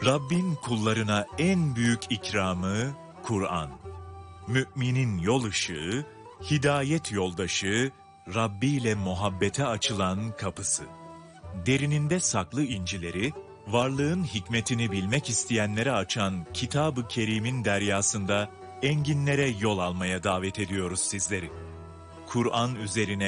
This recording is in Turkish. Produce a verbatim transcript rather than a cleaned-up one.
Rabbin kullarına en büyük ikramı Kur'an. Müminin yol ışığı, hidayet yoldaşı, Rabbi ile muhabbete açılan kapısı. Derininde saklı incileri, varlığın hikmetini bilmek isteyenlere açan Kitab-ı Kerim'in deryasında enginlere yol almaya davet ediyoruz sizleri. Kur'an üzerine